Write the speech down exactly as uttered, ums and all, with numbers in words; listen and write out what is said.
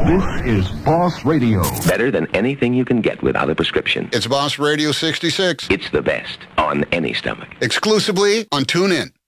This is Boss Radio. Better than anything you can get without a prescription. It's Boss Radio sixty-six. It's the best on any stomach. Exclusively on TuneIn.